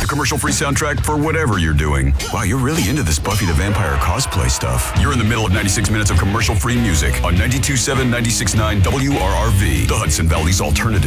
commercial-free soundtrack for whatever you're doing. Wow, you're really into this Buffy the Vampire cosplay stuff. You're in the middle of 96 minutes of commercial-free music on 92.7, 96.9 WRRV, the Hudson Valley's alternative.